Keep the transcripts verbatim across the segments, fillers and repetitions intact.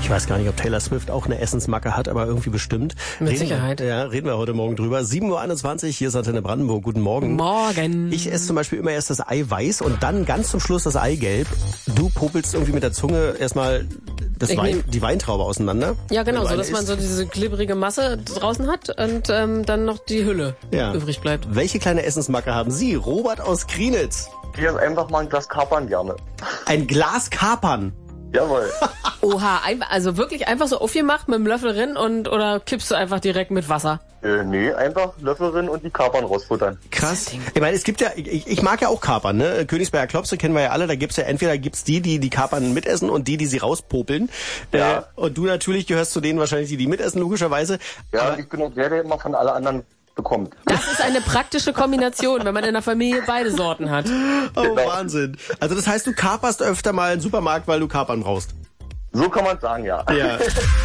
Ich weiß gar nicht, ob Taylor Swift auch eine Essensmacke hat, aber irgendwie bestimmt. Mit reden Sicherheit. Wir, ja, reden wir heute Morgen drüber. sieben Uhr einundzwanzig, hier ist Antenne Brandenburg. Guten Morgen. Morgen. Ich esse zum Beispiel immer erst das Ei weiß und dann ganz zum Schluss das Eigelb. Du popelst irgendwie mit der Zunge erstmal das Wein, die Weintraube auseinander. Ja, genau, so dass man so diese glibberige Masse draußen hat und ähm, dann noch die Hülle ja. übrig bleibt. Welche kleine Essensmacke haben Sie? Robert aus Krienitz. Ich esse einfach mal ein Glas Kapern gerne. Ein Glas Kapern? Jawohl. Oha, also wirklich einfach so aufgemacht mit dem Löffel rein und oder kippst du einfach direkt mit Wasser? Äh, nee, einfach Löffel rein und die Kapern rausfuttern. Krass. Ich meine, es gibt ja, ich, ich mag ja auch Kapern, ne? Königsberger Klopse kennen wir ja alle, da gibt's ja entweder gibt's die, die die Kapern mitessen und die, die sie rauspopeln. Ja. Äh, und du natürlich gehörst zu denen wahrscheinlich, die die mitessen, logischerweise. Ja, Aber ich bin auch der, der immer von alle anderen bekommt. Das ist eine praktische Kombination, wenn man in der Familie beide Sorten hat. Oh, Wahnsinn. Also das heißt, du kaperst öfter mal einen Supermarkt, weil du Kapern brauchst. So kann man sagen, ja. Ja.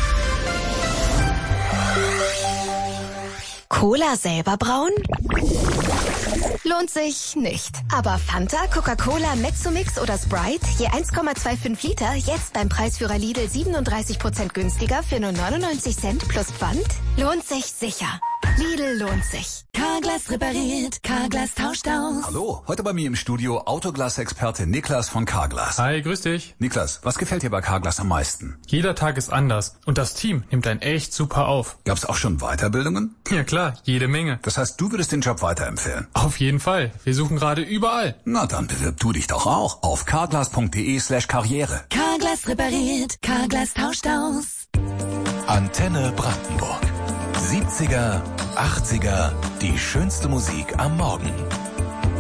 Cola selber brauen? Lohnt sich nicht. Aber Fanta, Coca-Cola, Mezzomix oder Sprite, je eins Komma fünfundzwanzig Liter, jetzt beim Preisführer Lidl siebenunddreißig Prozent günstiger für nur neunundneunzig Cent plus Pfand? Lohnt sich sicher. Lidl lohnt sich. Carglass repariert, Carglass tauscht aus. Hallo, heute bei mir im Studio Autoglas-Experte Niklas von Carglass. Hi, grüß dich. Niklas, was gefällt dir bei Carglass am meisten? Jeder Tag ist anders und das Team nimmt einen echt super auf. Gab's auch schon Weiterbildungen? Ja klar, jede Menge. Das heißt, du würdest den Job weiterempfehlen? Auf jeden Fall. Wir suchen gerade überall. Na dann bewirb du dich doch auch auf carglass.de slash karriere. Carglass repariert, Carglass tauscht aus. Antenne Brandenburg. siebziger, achtziger, die schönste Musik am Morgen.